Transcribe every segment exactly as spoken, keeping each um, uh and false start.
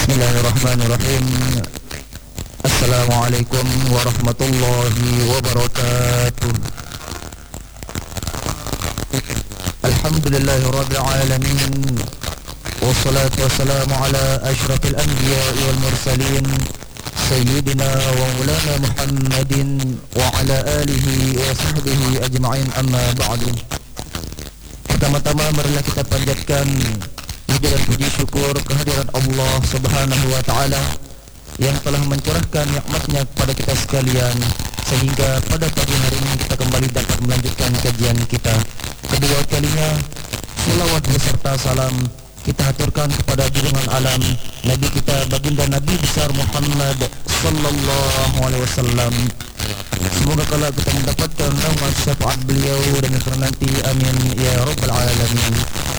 Bismillahirrahmanirrahim. Assalamualaikum warahmatullahi wabarakatuh. Alhamdulillahi rabbil alamin. Wassalatu wassalamu ala asyrafil anbiya'i wal mursalin Sayyidina wa maulana Muhammadin wa ala alihi wa sahbihi ajma'in, amma ba'du. Pertama-tama marilah kita panjatkan puji dan puji syukur kehadiran Allah Subhanahu wa taala yang telah mencurahkan nikmatnya kepada kita sekalian, sehingga pada pagi hari ini kita kembali dapat melanjutkan kajian kita. Kedua kalinya selawat beserta salam kita haturkan kepada junjungan alam Nabi kita baginda Nabi besar Muhammad sallallahu alaihi wasallam. Semoga kalau kita mendapatkan rahmat syafaat beliau dan yang nanti, amin ya rabbal alamin.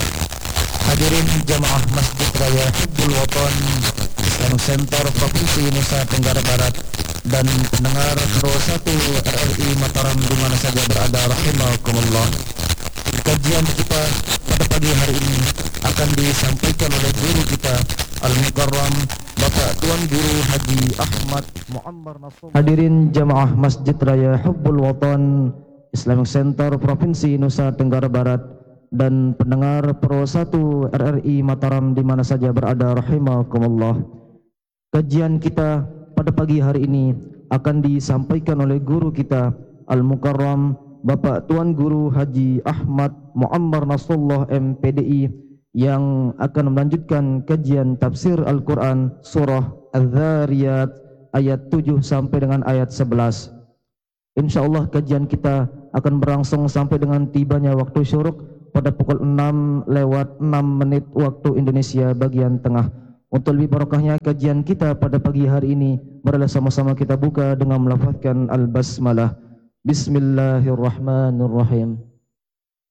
Hadirin jamaah Masjid Raya Hibbul Watan Islamic Center Provinsi Nusa Tenggara Barat dan pendengar Pro satu R R I Mataram di mana saja berada, rahimakumullah. Kajian kita pada pagi hari ini akan disampaikan oleh guru kita Al-Mukarram Bapak Tuan Guru Haji Ahmad Muammar Nasrullah. Hadirin jamaah Masjid Raya Hibbul Watan Islamic Center Provinsi Nusa Tenggara Barat dan pendengar Pro satu R R I Mataram di mana saja berada, rahimakumullah. Kajian kita pada pagi hari ini akan disampaikan oleh guru kita Al-Mukarram Bapak Tuan Guru Haji Ahmad Muammar Nasrullah M P D I yang akan melanjutkan kajian tafsir Al-Quran surah Adz-Dzariyat ayat tujuh sampai dengan ayat sebelas. InsyaAllah kajian kita akan berlangsung sampai dengan tibanya waktu syuruk pada pukul enam lewat enam menit waktu Indonesia bagian tengah. Untuk lebih barokahnya kajian kita pada pagi hari ini, marilah sama-sama kita buka dengan melafazkan al-basmalah. Bismillahirrahmanirrahim.